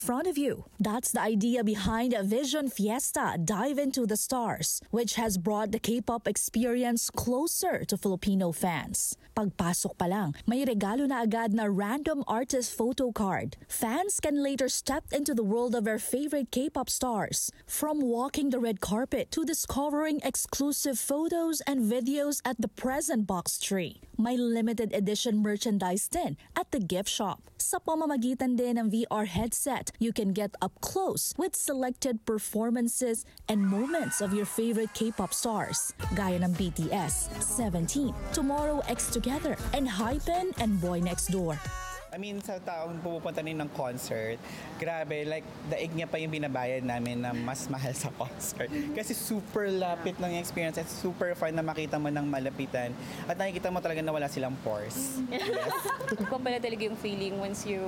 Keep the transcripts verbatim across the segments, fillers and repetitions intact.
front of you. That's the idea behind Vision Fiesta Dive into the Stars, which has brought the K-pop experience closer to Filipino fans. Pagpasok pa lang, may regalo na agad na random artist photo card. Fans can later step into the world of their favorite K-pop stars, from walking the red carpet to discovering exclusive photos and videos at the present box tree. May limited edition merchandise din at the gift shop. Sa pamamagitan din ng V R headset, you can get up close with selected performances and moments of your favorite K-pop stars, gaya ng B T S, Seventeen, Tomorrow X Together, and Hypen and Boy Next Door. I mean, sa taong pupunta rin ng concert, grabe, like, daig niya pa yung binabayad namin na mas mahal sa concert. Kasi super lapit ng experience at super fun na makita mo ng malapitan. At nakikita mo talaga na wala silang pores. Yes. Iba pala talaga yung feeling once you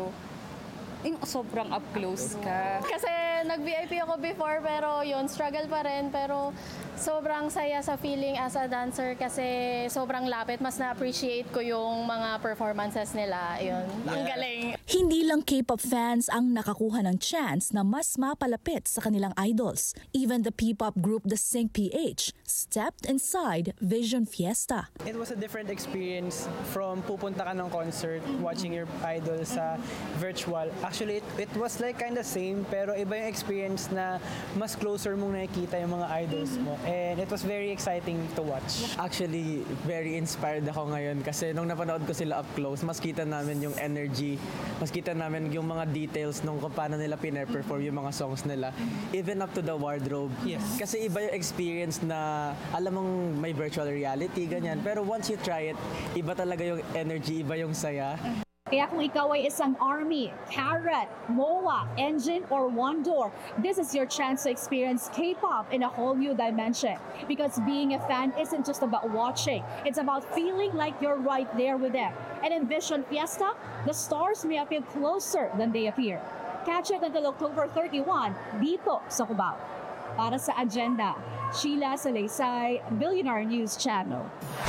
yung sobrang up close ka. Kasi nag-V I P ako before, pero yun, struggle pa rin. Pero sobrang saya sa feeling as a dancer kasi sobrang lapit. Mas na-appreciate ko yung mga performances nila. Yun, yeah. Ang galing. Hindi lang K-pop fans ang nakakuha ng chance na mas mapalapit sa kanilang idols. Even the P-pop group The Sync P H stepped inside Vision Fiesta. It was a different experience from pupunta ka ng concert, watching your idol sa virtual. Actually, it, it was like kind of same, pero iba yung experience na mas closer mong nakikita yung mga idols mo. And it was very exciting to watch. Actually, very inspired ako ngayon kasi nung napanood ko sila up close, mas kita namin yung energy, mas kita namin yung mga details nung kung paano nila pina-perform yung mga songs nila. Even up to the wardrobe. Yes. Kasi iba yung experience na alam mong may virtual reality, ganyan. Pero once you try it, iba talaga yung energy, iba yung saya. Kaya kung ikaw ay isang ARMY, Carrot, MOA, Engine, or One Door, this is your chance to experience K-pop in a whole new dimension. Because being a fan isn't just about watching, it's about feeling like you're right there with them. And in Vision Fiesta, the stars may appear closer than they appear. Catch it until October thirty-first dito sa Cubao. Para sa Agenda, Sheila Salaysay, Billionaire News Channel.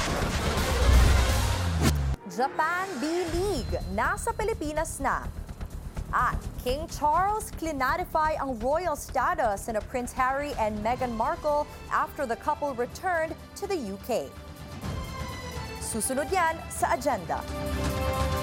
Japan B-League, nasa Pilipinas na. At King Charles clarify ang royal status na Prince Harry and Meghan Markle after the couple returned to the U K. Susunod yan sa Agenda.